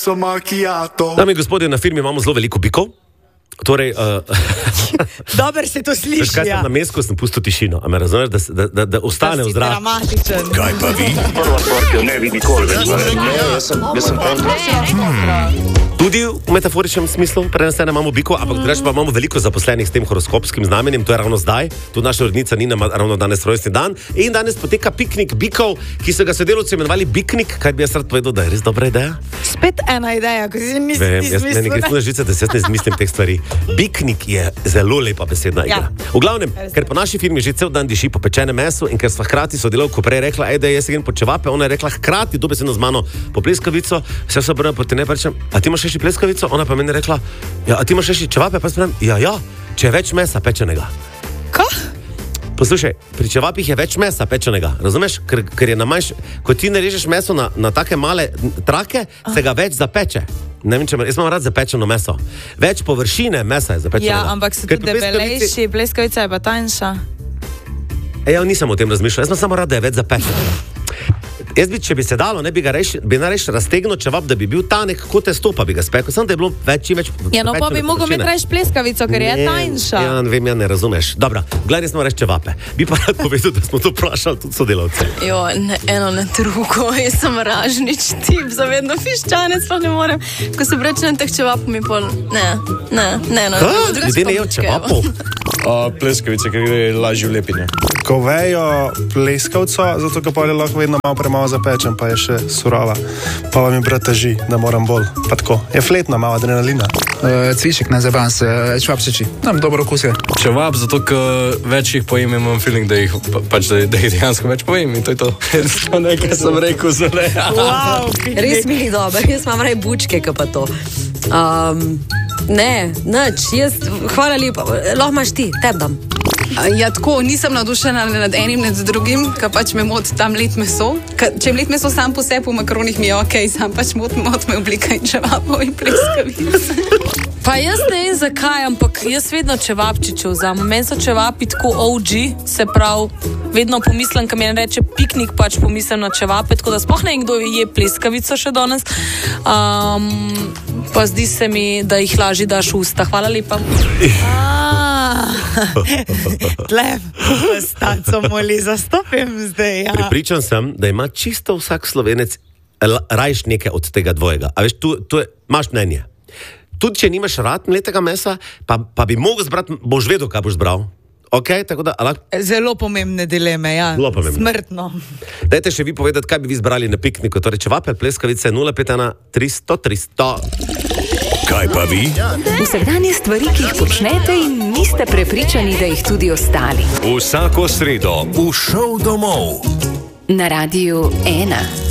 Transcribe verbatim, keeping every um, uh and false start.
Dame in gospodje, na firmi imamo zelo veliko bikov. Torej, uh, Dober se to sliši, veš, kaj sem ja. na mestu, sem pustil tišino. A me razumeš, da, da, da, da ostane v zdrav. Dramatičen. Kaj pa vi? Prva stvar, ki jo ne vidi nikoli več. Ne, jaz sem, jaz sem kontra. Tudi v metaforičnem smislu prenesene imamo bikov, ampak mm. reč pa imamo veliko zaposlenih s tem horoskopskim znamenjem, to je ravno zdaj. Tu naša urednica Nina ima ravno danes rojstni dan in danes poteka piknik bikov, ki so ga sodelavci imenovali Biknik, kaj bi jaz rad povedal, da je res dobra ideja. Spet ena ideja, ko si nisi Vem, jaz ne izmislil. nekaj smo žice, da se jaz ne izmislim teh stvari. Biknik je zelo lepa besedna igra. Ja. V glavnem, ker po naši firmi že cel dan diši po pečenem mesu in ker sva hkrati sodelavko prej rekla, ej, da jaz grem po čevape, ona je rekla hkrati dobesedno z mano po pleskavico, vse se obrnem proti ne pa rečem, a ti imaš še pleskavico? Ona pa meni rekla, ja, a ti imaš še čevape? Pa sprem, ja, ja, če je več mesa pečenega. Ko? Poslušaj, pri čevapih je več mesa pečenega, razumeš? Ker, ker je na manjš, ko ti narežeš meso na, na take male trake, se ga več zapeče. Ne vem, če me, jaz imam rad zapečeno meso. Več površine mesa je zapečenega. Ja, ampak so Ker tudi pri pleskavici- debelejši, pleskavica je pa tanjša. E, ja, nisem o tem razmišljal, jaz sem samo rad, da je več zapečenega. Jaz bi, če bi se dalo, ne bi ga reš, bi nareš raztegnil čevap, da bi bil tanek kot testo, pa bi ga spekel, samo da je bilo več, čim več. Ja, no pa bi zapečene mogel površine. imeti reč pleskavico, ker je Ne, tanjša. Ja, ne vem, ja ne razumeš. Dobra, gledaj, smo reči čevape. Bi pa rad povedal, da smo to vprašali tudi sodelavce. Jo, ne, eno ne drugo, jaz sem ražnič tip, zavedno piščanec, pa ne morem. Ko se brečnem teh čevapov, mi pol, ne, ne, ne, no. Ha? drugače Ljudje pa ne jejo bučke, čevapov. Uh, pleskavice, ker gre lažje v lepinje. Ko vejo pleskavco, zato ker pa je lahko vedno malo premalo zapečen, pa je še surova. Pa vam je brat teži, da moram bolj. Pa tako, je fletna, malo adrenalina. Uh, cviček, ne zabam se, čvapčiči. Tam dobro okus je. Čevap, zato ker več jih pojem, imam feeling, da jih, pa, pač, da, da jih dejansko več pojem in to je to. To nekaj sem rekel zelo. Wow, Res mi je dobro, jaz imam raj bučke, ka pa to. Um, ne, nič, jaz, hvala lepa, lahko imaš ti, teb dam. Ja, tako, nisem navdušena nad enim, nad drugim, ker pač me moti tam mlet meso. Ka, če mlet meso sam po sebi v makaronih mi je ok, sam pač moti mot me oblika in čevapov in pleskavic. Pa jaz ne vem zakaj, ampak jaz vedno čevapčiče vzamem. Meni so čevapi tako O G, se pravi, vedno pomislim, ko mi en reče piknik, pač pomislim na čevape, tako da sploh ne vem, kdo je pleskavico še danes. Um, pa zdi se mi, da jih lažje daš v usta. Hvala lepa. Tle, stanco moli, zastopim zdaj, ja. Pripričan sem, da ima čisto vsak Slovenec l- rajš nekaj od tega dvojega. A veš, tu, tu je, imaš mnenje. Tudi če nimaš rad mletega mesa, pa, pa bi mogel zbrati, boš vedel, kaj boš zbral. Ok, tako da, ala, Zelo pomembne dileme, ja. Zelo pomembne. Smrtno. dajte še vi povedati, kaj bi vi zbrali na pikniku. Torej, čevape, pleskavice, nula pet ena tristo tristo. Kaj pa vi? Vsakdanje stvari, ki jih počnete in niste prepričani, da jih tudi ostali. Vsako sredo v šov domov. Na Radiu ena.